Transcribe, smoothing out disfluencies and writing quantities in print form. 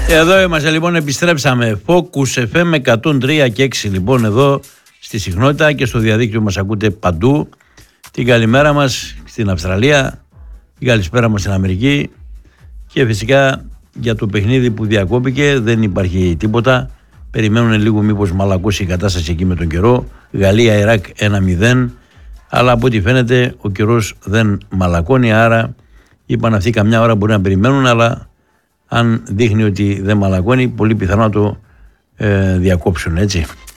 Εδώ είμαστε λοιπόν, επιστρέψαμε. Focus FM 103 και 6 λοιπόν εδώ στη συχνότητα και στο διαδίκτυο μας ακούτε παντού. Την καλημέρα μας στην Αυστραλία, την καλησπέρα μας στην Αμερική και φυσικά για το παιχνίδι που διακόπηκε δεν υπάρχει τίποτα. Περιμένουν λίγο μήπως μαλακώσει η κατάσταση εκεί με τον καιρό. Γαλλία-Ιράκ 1-0, αλλά από ό,τι φαίνεται ο καιρός δεν μαλακώνει, άρα είπαν αυτοί καμιά ώρα μπορεί να περιμένουν, αλλά αν δείχνει ότι δεν μαλακώνει, πολύ πιθανό να το διακόψουν, έτσι.